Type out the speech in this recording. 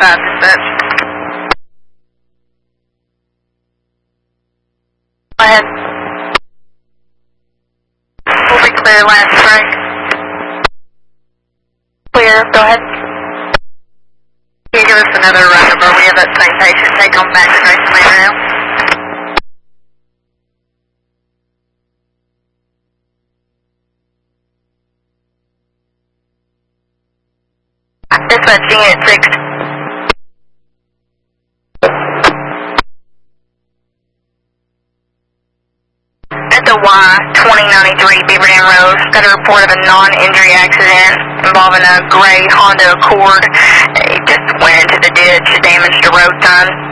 5, dispatch. Go ahead. We'll be clear, last strike. Clear, go ahead. Can you give us another run number? We have that same patient. Take on back to Grace Main now. Dispatching at 6. At the Y-2093 Beaver Dam Road, got a report of a non-injury accident involving a gray Honda Accord. It just went into the ditch, damaged a road sign.